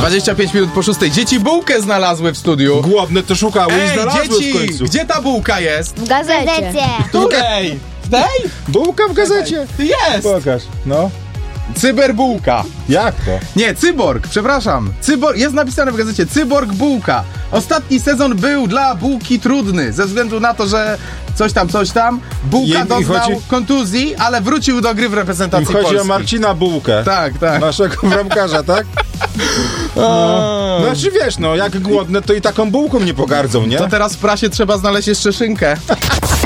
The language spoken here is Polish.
25 minut po 6. Dzieci bułkę znalazły w studiu. Głodne to szukały i znalazły dzieci, w końcu. gdzie ta bułka jest? W gazecie. Której? W tej? Bułka w gazecie. Jest! Pokaż, no. Cyberbułka. Jak to? Nie, cyborg, przepraszam. Jest napisane w gazecie Cyborg Bułka. Ostatni sezon był dla bułki trudny, ze względu na to, że coś tam. Bułka doznał kontuzji, ale wrócił do gry w reprezentacji Polski. Chodzi o Marcina Bułkę. Tak. Naszego bramkarza, tak? No, znaczy wiesz, no, jak głodne, to i taką bułką nie pogardzą, nie? To teraz w prasie trzeba znaleźć jeszcze szynkę.